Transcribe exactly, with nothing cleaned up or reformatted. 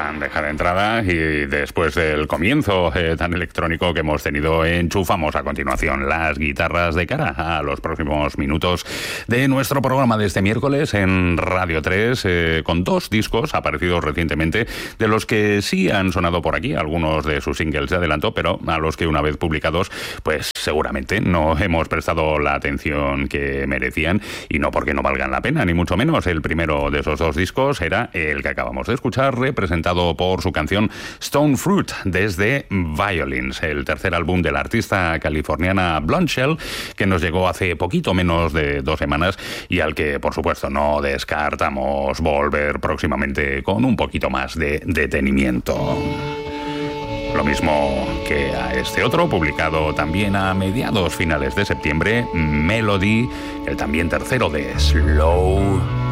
bandeja de entrada y después del comienzo eh, tan electrónico que hemos tenido, enchufamos a continuación las guitarras de cara a los próximos minutos de nuestro programa de este miércoles en Radio tres, eh, con dos discos aparecidos recientemente, de los que sí han sonado por aquí algunos de sus singles de adelanto, pero a los que una vez publicados, pues seguramente no hemos prestado la atención que merecían, y no porque no valgan la pena, ni mucho menos. El primero de esos dos discos era el que acabamos de escuchar, representado por su canción Stone Fruit, desde Violins, el tercer álbum de la artista californiana Blonde Shell, que nos llegó hace poquito menos de dos semanas y al que, por supuesto, no descartamos volver próximamente con un poquito más de detenimiento. Lo mismo que a este otro, publicado también a mediados finales de septiembre, Melody, el también tercero de Slow